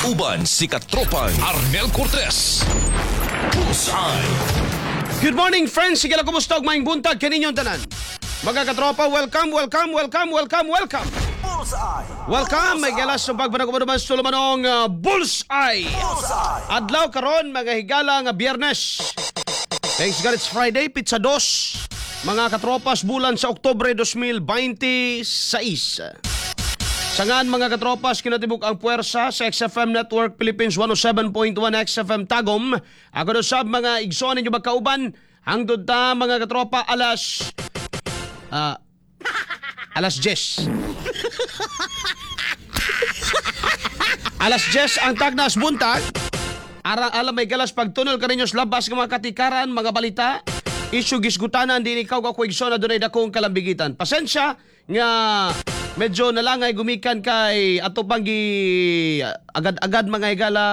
Uban si Katropang Arnel Cortez. Bullseye. Good morning, friends. Sige lang, kumusta? Maing buntag kaninyong tanan. Mga katropa, welcome. Welcome, may galas sa pagpanagumanaman sa tulumanong Bullseye. Adlaw karon mga higala nga Biyernes. Thanks God, it's Friday, Pizza 2. Mga katropas, bulan sa Oktubre 2026. Sangan mga katropas, kinatibuk ang puwersa sa XFM Network Philippines 107.1 XFM Tagum. Ako do sab mga igsoon ninyo magkauban. Hangtod ta mga katropa alas 10. Alas 10 ang tagnas buntag. Alam may galas pagtunol ka ninyo sa labas ng mga katikaran, mga balita. Isyu gisgutanan din ikaw ako igsoon na doon ay dakong kalambigitan. Pasensya nga medyo nalangay gumikan kay ato pang agad-agad mga higala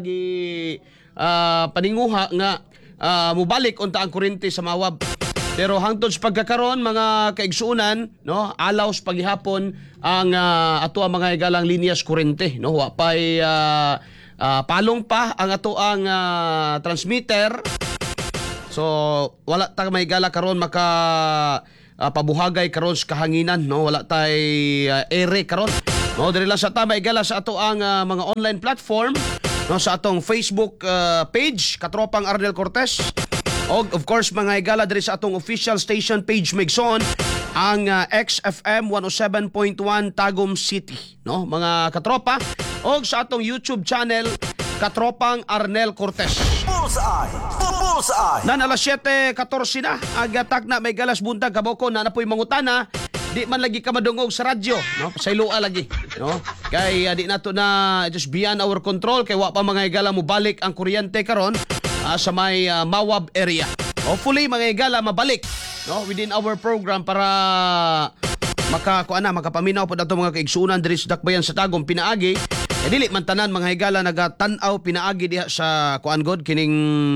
paninguha nga mubalik unta ang kuryente sa Mawab. Pero hangtod sa pagkakaron mga kaigsuunan, no, alaw sa paghihapon ang ato ang mga higalang linyas kuryente, no, wa pay palong pa ang ato ang transmitter. So wala ta mahigala karon maka pabuhagay karon sa kahanginan, no, wala tay ere karon, no, diri lang sa ta mahigala sa ato ang mga online platform, no, sa atong Facebook page Katropang Arnel Cortez. O of course mga higala diri sa atong official station page Megson ang XFM 107.1 Tagum City, no, mga katropa, o sa atong YouTube channel Katropang Arnel Cortez. Bullseye. Nan alas 7:14 na agatak na may galas buntag kaboko na napoy mangutana. Di man lagi ka madungog sa radyo, no? Pasaylua lagi, no? Kay di nato na it is beyond our control kay wa pa mga higala mo balik ang kuryente karon sa may Mawab area. Hopefully mga higala mabalik, no, within our program para makapaminaw po dato mga kaigsuunan diri sa dakbayan sa Tagum pinaagi. Dili man tanan mga higala nagatanaw pinaagi diha sa kuan god kining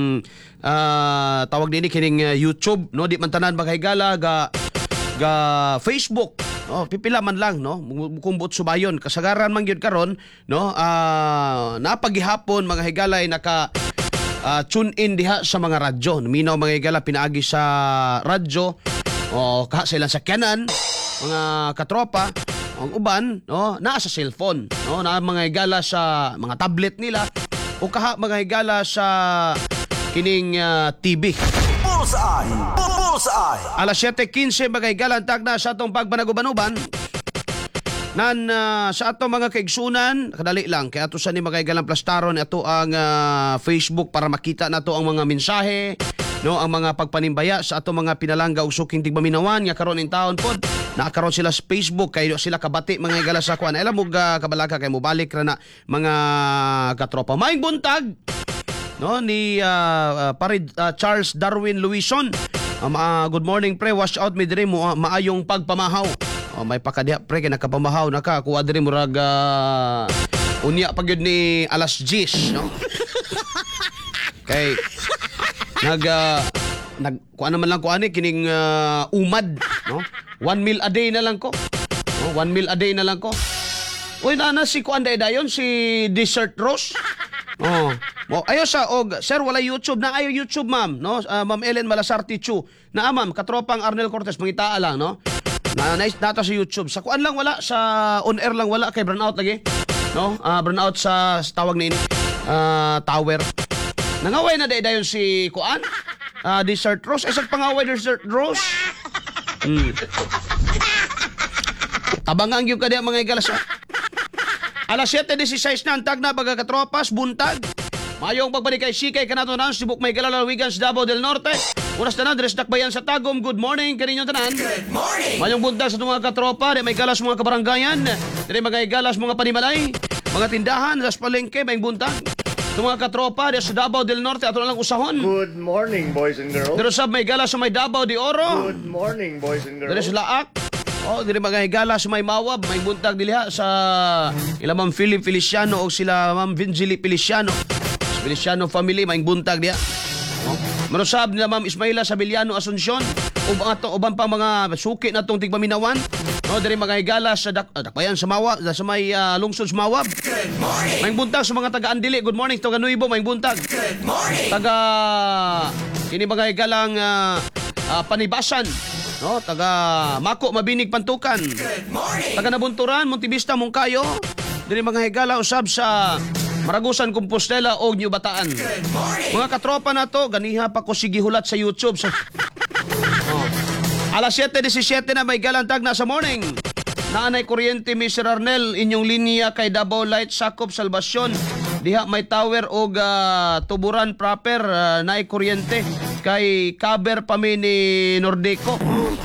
tawag dinhi kining YouTube, no, di man tanan mga higala ga Facebook, no, pipila man lang, no, mukumbot subayon kasagaran man gyud karon, no, napaghihapon mga higala ay naka tune in diha sa mga radyo. Minaw mga higala pinaagi sa radyo o kaha sa ilang sakyanan mga katropa. Ang uban, no, naa sa cellphone, no, na mga higala sa mga tablet nila o kaha mga higala sa kining TV. Bullseye. Alas 7:15 mga higala ang tagna sa atong pagpanaguban-uban. Nan sa atong mga kaigsunan, kadali lang kay ato sa ni mga higala plastaron ato ang Facebook para makita nato ang mga mensahe, no, ang mga pagpanimbaya sa ato mga pinalangga ug suking tigmaminawan nga karon in taon pod. Nakaroon sila sa Facebook kay sila kabati mga higala sa kuan. Alam mo kabalaga kay mobalik ra na mga katropa. Maing buntag, no, ni Parid Charles Darwin Luison. Good morning pre, wash out mi diri mo maayong pagpamahaw. May pakadiha pre kay nakapamahaw naka kuha diri murag unya pagyud ni alas 10, no. Kay kuan naman lang ko ani kining umad, no. 1 meal a day na lang ko. Oh, 1 meal a day na lang ko. Uy, na si kuan dayon si Dessert Rose. Oh, ayo sa sir wala YouTube na ayo YouTube ma'am, no. Ma'am Ellen Malasarte Chu. Na ma'am Katropang Arnel Cortez mangitaa lang, no. Nice data sa YouTube. Sa kuan lang wala, sa on air lang wala kay brownout lagi. No? Brownout sa tawag ni tower. Nangaway na dayon si kuan. Dessert Rose, isang pangaway Dessert Rose. Tabangang yung kanya mga igalas. Alas 7:16 na ang tag na baga katropas, buntag. Mayong pagbalik kay Sikay kanato na Sibuk may Galalawigan sa Davao del Norte. Unas tanan dres dakbayan sa Tagum. Good morning kaninyo tanan. Good morning. Mayong buntag sa mga katropa, di may galas mga kabaranggayan, di may galas mga panimalay, mga tindahan, sa palengke may buntag. Mga katropa di sa Davao del Norte ato lang usahon. Good morning, boys and girls. Dero sab may galas sa may Davao de Oro. Good morning, boys and girls. Dere sa Laak. Diri mga higala sa may Mawab, may buntag diliha sa ila Ma'am Philip Feliciano o sila Ma'am Vinjili Feliciano. Feliciano family may buntag diha. Manusab nila Ma'am Ismaila Sabiliano Asuncion uban pa mga suki natong tigpaminawan. No, diri mga higala sa dakbayan sa Mawa, sa may lungsod sa Mawab. May buntag sa mga taga Andili. Good morning taga Nuibo, may buntag. Taga kini mga higalang Panibasan. No, taga Mako Mabinig Pantukan. Taga Nabunturan, Montevista, Mungkayo. Diri mga higala usab sa Maragusan, Compostela o New Bataan. Mga katropa na to, ganiha pa ko sigihulat sa YouTube. Alas 7:17 na may galantag na sa morning. Naanay kuryente, Mr. Arnel, inyong linya kay Davao Light Sakop Salvasyon. Diha may tower o tuburan proper naay kuryente kay cover pa mi ni Nordeco.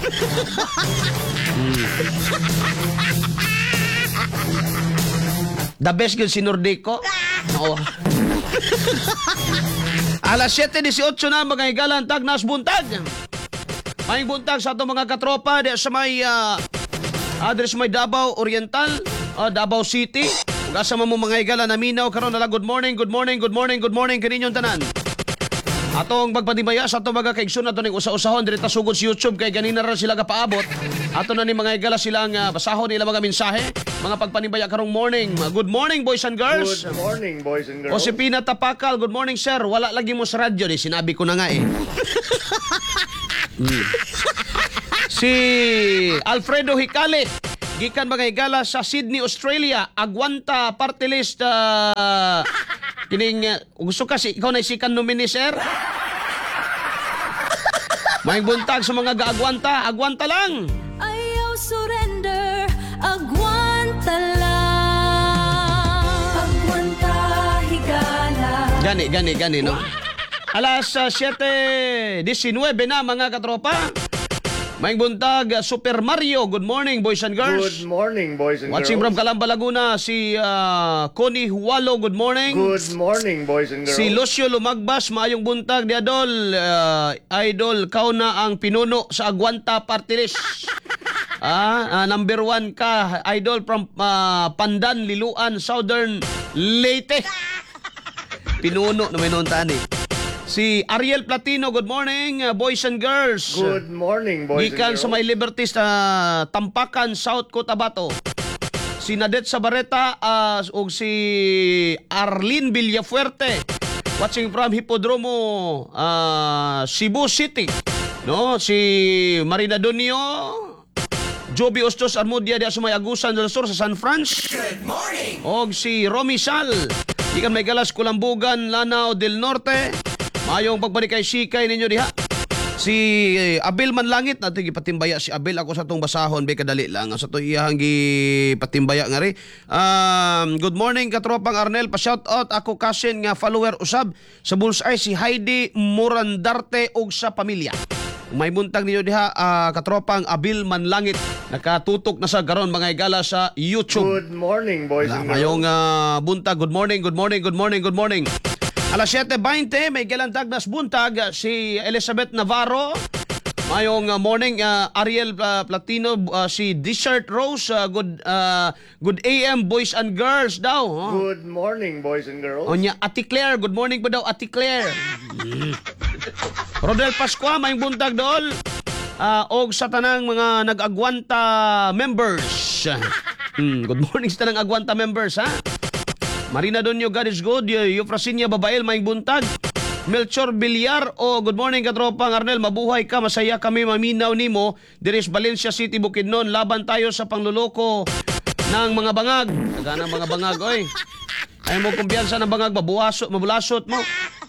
The best good si Nordeco. Oo. Alas 7:18 na mga higalan tag nas buntag. May buntag sa atong mga katropa di sa may address may Davao Oriental, Davao City. Ug asa mo mga higala naminaw karon nala good morning kaninyong tanan. Atong pagpatibaya sa atong mga kaigsoon ato ning usa-usahon diri ta sugod sa YouTube kay ganina ra sila gapaabot. Ato na ni mga higala silang basahon nila mga mensahe, mga pagpanibaya karong morning. Good morning boys and girls. Good morning, boys and girls. Josepina Tapakal, good morning sir. Wala lagi mo sa radyo, sinabi ko na nga eh. Si Alfredo Hicale, gikan mga higala sa Sydney, Australia. Agwanta party list kining gusto ka ikaw na isikan nominee sir. May buntag sa mga agwanta lang. Ayaw surrender, agwanta lang. Agwanta higala. Gani no. Alas 7:19 na mga katropa. May buntag Super Mario. Good morning boys and girls. Good morning, boys and Watching girls. from Calamba, Laguna, si Connie Hualo, good morning. Good morning, boys and girls. Si Lucio Lumagbas, maayong buntag ni Idol. Idol, kau na ang pinuno sa Agwanta Party List. Number 1 ka, Idol from Pandan, Liluan, Southern Leyte. Pinuno na may nuntaan eh. Si Ariel Platino, good morning, boys and girls. Good morning, boys Gikan and sa girls. may Liberties Tampakan, South Cotabato. Si Nadet Sabareta ug si Arlene Villafuerte watching from Hipodromo Cebu City. No, si Marina Donio, Joby Ostos Armudia di sa may Agusan del Sur sa San Franz. Good morning. Og si Romy Sal, gikan may Galas Kulambugan, Lanao del Norte. Mayong pagbalik kay Sikay ninyo diha. Si Abel Manlangit natin gipatimbaya si Abel ako sa tong basahon be kadali lang sa to iyang gipatimbaya nga ri. Good morning katropang Arnel, pa shout out ako cousin nga follower usab sa Bullseye si Heidi Morandarte og sa pamilya. May buntag ninyo diha katropang Abel Manlangit nakatutok na sa garon mga higala sa YouTube. Good morning, boys and girls. Mayong buntag, good morning. Alas 7:20, may galantag nas buntag si Elizabeth Navarro. Mayong morning, Ariel Platino, si Desert Rose, good AM boys and girls daw. Good morning, boys and girls. Onya, Ate Claire, good morning po daw, Ate Claire. Rodel Pascua, may buntag doon. Og sa tanang mga nag-agwanta members. Good morning sa tanang agwanta members, ha? Marina Donio, God is good. Eufrasinia Babael, may buntag. Melchor Villar, good morning katropang Arnel, mabuhay ka, masaya kami maminaw nimo. Diris Valencia City, Bukidnon, laban tayo sa pangluloko ng mga bangag. Nagana mga bangag, oy. Ayaw mo kumpiyansa ng bangag, mabulasot mo.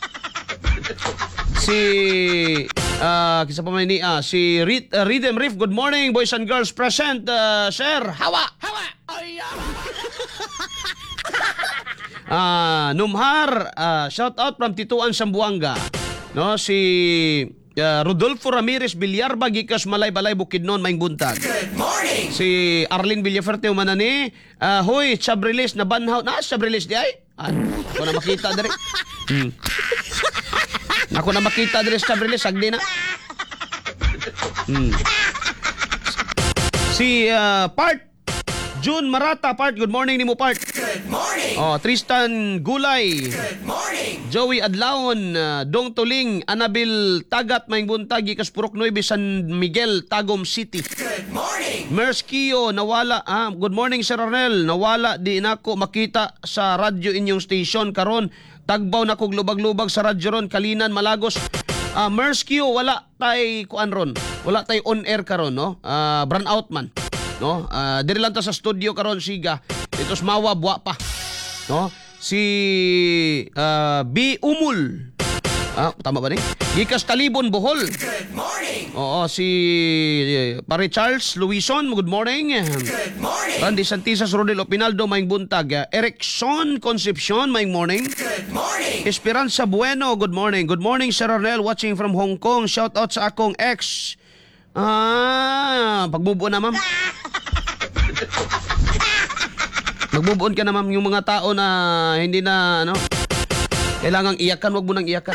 Kisa pa may ni, si Rhythm Riff, good morning boys and girls present, sir, hawa! Numhar, shout out from Tituan, Sambuanga. No, si Rodolfo Ramirez Villarba gikas Malay-Balay, Bukidnon, maing buntag. Good morning. Si Arlene Villaferte umanani, hoy, Chabrilis na banhaw na Chabrilis di ay. Ako na makita diri. Ako na makita diri sa Chabrilis agdi na. Si Part June Marata, Part, good morning nimo Part. Good morning. Tristan Gulay. Good morning. Joey Adlaon, Dong Tuling, Anabil Tagat, maing buntag gikas Purok 9, San Miguel, Tagum City. Good morning. Merskio, nawala. Good morning, Sir Arnel. Nawala di nako makita sa radyo inyong station karon. Tagbaw na kog lubag-lubag sa radyo ron. Kalinan, Malagos. Merskio, wala tay kuan ron. Wala tay on air karon, no? Brand out man. No? Diri lang ta sa studio karon, siga. Itos mawa, buwa pa. No? Si B. Umul. Tama ba ni? Gikas Talibon, Bohol. Good morning. Oo, si Pare Charles Luison, good morning. Good morning. Randy Santisas, Rodel Opinaldo, maing buntag. Erickson Concepcion, maing morning. Good morning. Esperanza Bueno, good morning. Good morning, Sir Arnel, watching from Hong Kong. Shout out sa akong ex. Pagbubuon na, ma'am. Magbubuon ka na, ma'am, yung mga tao na hindi na, ano, kailangang iyakan, wag mo nang iyakan.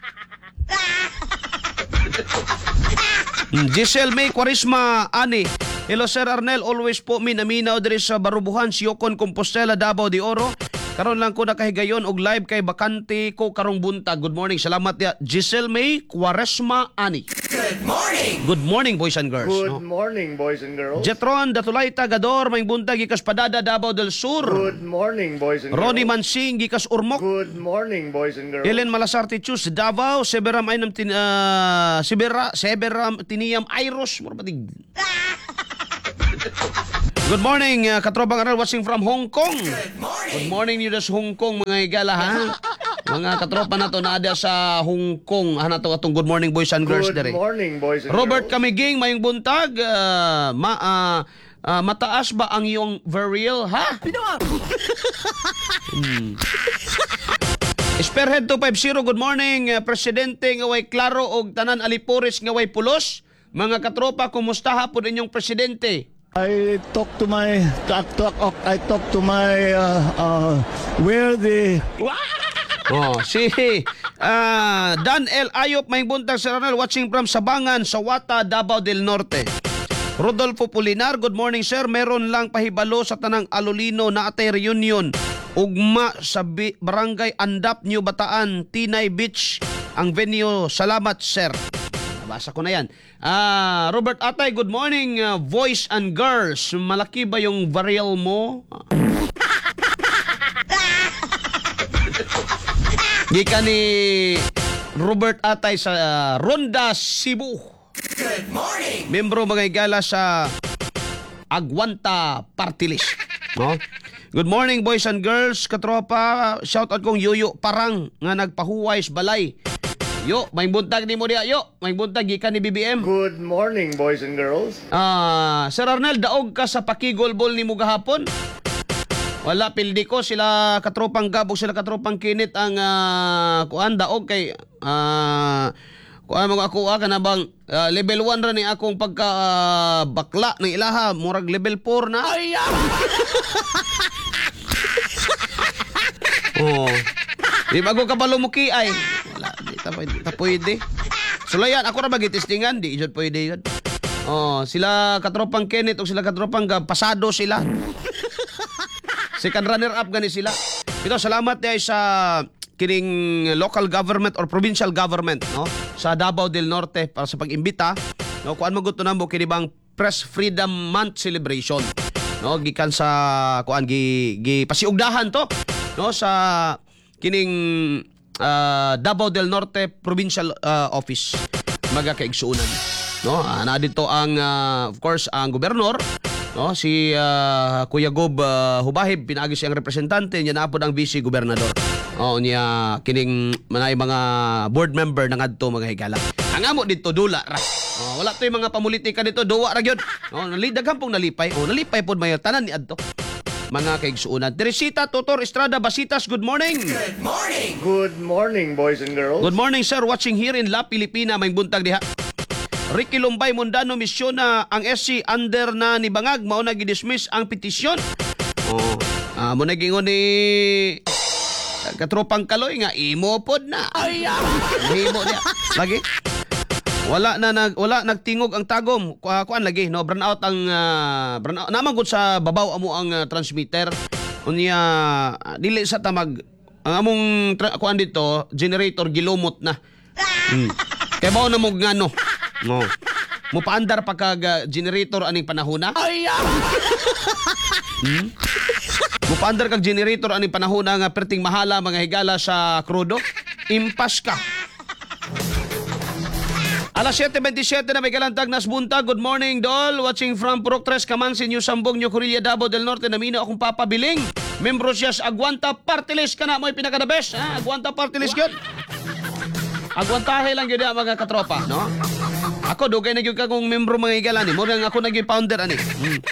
Giselle May Quaresma Ani. Hello Sir Arnel, always po minaminaw diri sa Barubuhan, Siokon, Compostela, Davao de Oro. Karon lang ko nakahigayon og live kay bakante ko karong buntag. Good morning. Salamat ya Giselle May Quaresma Ani. Good morning. Good morning, boys and girls. Good morning, boys and girls. Jetron Datulay Tagador, maing buntag gikas Padada, Davao del Sur. Good morning, boys and girls. Ronnie Mansing gikas Urmok. Good morning, boys and girls. Helen Malasarte Chus, Davao. Severam Ainam Severam Tiniam Iros. Murabatig. Good morning, Katrobang Aral watching from Hong Kong. Good morning niyo sa Hong Kong, mga igala, ha? Mga katropa na to na ada sa Hong Kong. To atong good morning, boys and girls. Good morning, boys and Robert girls. Kamiging, mayong buntag. Mataas ba ang iyong varial, ha? Spearhead 250, good morning. Presidente nga way klaro og tanan alipores nga way pulos. Mga katropa, kumusta hapon inyong presidente? I talk to my where the Si Dan L. Ayop, may buntag Sir Arnel, watching from Sabangan, Sawata, Davao del Norte. Rodolfo Pulinar, good morning sir. Meron lang pahibalo sa tanang Alolino na atay reunion. Ugma sa Barangay Andap, New Bataan, Tinay Beach ang venue. Salamat sir. Basa ko na yan. Robert Atay, good morning. Voice and girls, malaki ba yung varial mo? Gika ni Robert Atay sa Ronda, Cebu. Good morning. Membro mga igala sa Agwanta Party List. No? Good morning boys and girls, katropa. Shout out kong Yuyo Parang nga nagpahuway sa balay. Yo, may buntag ni mo diya. Yo, may buntag gikan ni BBM. Good morning, boys and girls. Sir Arnel, daog ka sa pakigolbol ni mo gahapon? Wala, pildi ko sila katropang gabog, sila katropang kinit ang kuan daog kay kuan mga ako ka na bang level 1 ra ni akong pagka bakla ng ilaha, murag level 4 na. Di bago ka palumuki ay. Wala, di ta pwede. Sulayan, ako ra magitistingan, di jud pwede yun. Sila katropang Kenneth o sila katropang pasado sila. Second runner up gani sila. Ito, salamat ay sa kining local government or provincial government, no? Sa Davao del Norte para sa pag-imbita, no? Kuan mo gusto namo kini bang Press Freedom Month celebration, no? Gikan sa kuan gi pasiugdahan to, no? Sa kining Davao del Norte Provincial Office magakaigsuunan, no? Na dito ang of course ang gobernador, no? Si Kuya Gob Hubahib, pinagi siyang representante niya, naapod ang vice gobernador. Niya kining manay mga board member ng adto mga higala. Ang amo dito dula ra. Wala toy mga pamulitika dito, duwa ra gyud. Daghang pong nalipay. Nalipay pod may tanan ni adto. Mga kaigsuunan. Teresita Tutor Estrada Basitas, good morning. Good morning. Good morning, boys and girls. Good morning sir, watching here in La Pilipina, may buntag diha. Ricky Lumbay Mundano, misyon na ang SC under na ni Bangag, mao na gidismiss ang petisyon. Mo nagingon ni katropang Kaloy nga imo pod na. Himo niya. Lagi. Wala nagtingog ang tagom. Kuan lagi, no? Burnout ang burnout. Naman gud sa babaw amo ang transmitter. Unya dili sa tamag ang among kuan dito, generator gilumot na. Kaya bao na mo ngano. No. Mupaandar pa kag generator aning panahona? Mupaandar kag generator aning panahona nga perting mahala mga higala sa krudo? Impas ka. Alas 7:27 na may galantag nas bunta. Good morning, Dol. Watching from Purok 3, Kamansin, New Sambong, New Corilla, Davao del Norte. Namina akong papabiling. Membro siya sa Aguanta Party List ka na. Mo'y pinaka-the-best. Aguanta Party List yun. Aguantahe lang yun mga katropa, no? Ako, dugay na yun ka kung membro mga higalan. Mura nga ako naging founder, ani.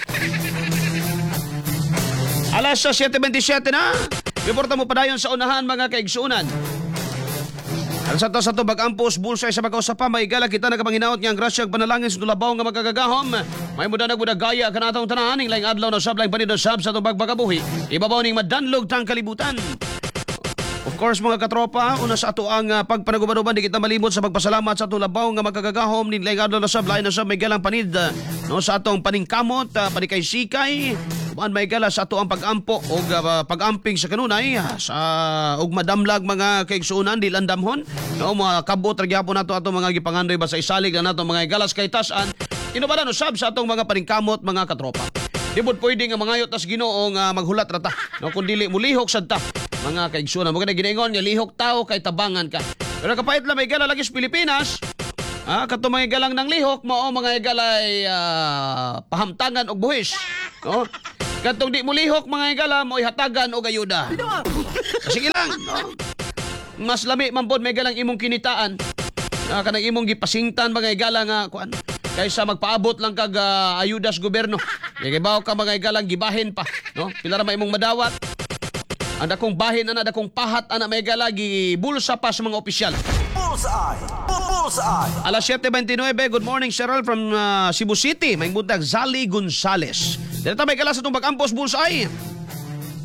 Alas 7:27 na. Reporta mo pa dayon sa unahan mga kaigsuunan. Ang sa to bag-ampos bulsa sa pagkausapa may gala kita nagapanginaot nga ang grasya ug panalangin sa tulabaw nga magkagagahom. May muda gaya kanatong tanan ning laing adlaw na sab laing panidot sab sa tong pagbagabuhi. Ibabaw ning madanlog tang kalibutan. Of course mga katropa, una sa ato ang pagpanaguban-uban di kita malimot sa pagpasalamat sa atong labaw nga magkagagahom ning laing adlaw na sab lain na sab may galang panid no sa atong paningkamot, panikay-sikay. Kuan may gala sa ato ang pag-ampo o pag-amping sa kanunay sa ug madamlag mga kaigsuunan di landamhon no mga kabot ra gyapon nato ato mga gipangandoy ba sa isalig na nato mga galas kay tasan inubadan usab sa atong mga paningkamot mga katropa. Di bud pwede nga mangayot tas Ginoo nga maghulat ra ta no kun dili mulihok sad ta mga kaigsuunan mo kana giningon nga lihok tao kay tabangan ka. Pero kapait lang may gala lagi sa Pilipinas. Kato mga galang ng lihok mao mga galay pahamtangan og buhis no. Katong di mo lihok mga igala mo ihatagan o gayuda. Sige lang, no? Mas lami man pod may galang imong kinitaan. Kanang imong gipasingtan mga igala nga kuan. Kaysa magpaabot lang kag ayuda sa gobyerno. Kay bawo ka mga igalang gibahin pa, no? Pila ra may imong madawat. Ang dakong bahin ana dakong pahat ana may igala gibulsa pa sa mga opisyal. Alas 7:29, good morning Cheryl from Cebu City. May buntag Zali Gonzales. Dito may kalas itong pag-ampos bullseye.